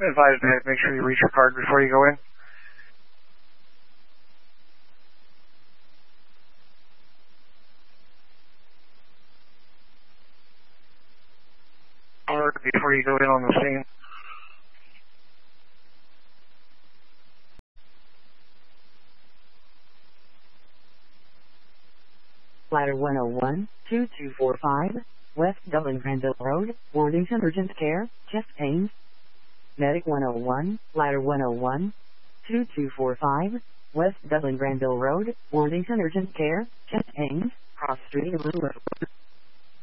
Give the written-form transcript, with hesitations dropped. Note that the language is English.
advise to make sure you read your card before you go in. Or before you go in on the scene. Ladder 101, 2245, West Dublin Granville Road, Worthington Urgent Care, chest pains. Medic 101, Ladder 101, 2245, West Dublin Granville Road, Worthington Urgent Care, chest pains, cross street.